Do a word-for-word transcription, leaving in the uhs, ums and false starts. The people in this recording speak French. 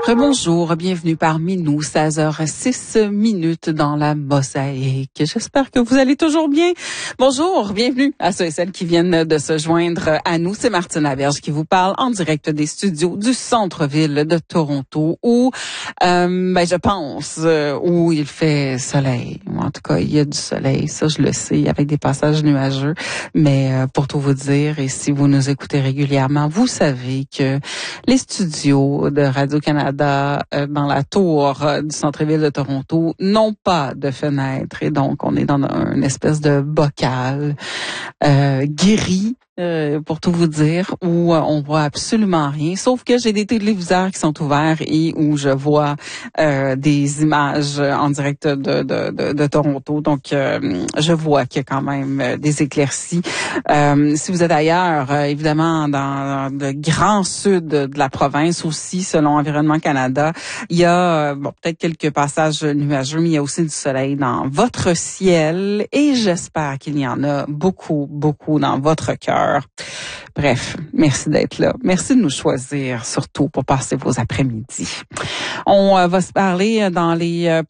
Rebonjour, bienvenue parmi nous, seize heures six minutes dans la mosaïque. J'espère que vous allez toujours bien. Bonjour, bienvenue à ceux et celles qui viennent de se joindre à nous. C'est Martine Laberge qui vous parle en direct des studios du centre-ville de Toronto où, euh, ben, je pense, euh, où il fait soleil. En tout cas, il y a du soleil, ça je le sais, avec des passages nuageux. Mais euh, pour tout vous dire, et si vous nous écoutez régulièrement, vous savez que les studios de Radio-Canada euh, dans la tour euh, du centre-ville de Toronto n'ont pas de fenêtre et donc on est dans une espèce de bocal euh, gris. Euh, pour tout vous dire, où euh, on voit absolument rien, sauf que j'ai des téléviseurs qui sont ouverts et où je vois euh, des images en direct de, de, de, de Toronto. Donc, euh, je vois qu'il y a quand même euh, des éclaircies. Euh, si vous êtes ailleurs, euh, évidemment, dans, dans le grand sud de la province aussi, selon Environnement Canada, il y a euh, bon peut-être quelques passages nuageux, mais il y a aussi du soleil dans votre ciel et j'espère qu'il y en a beaucoup, beaucoup dans votre cœur. Bref, merci d'être là. Merci de nous choisir, surtout pour passer vos après-midi. On euh, va se parler dans les euh,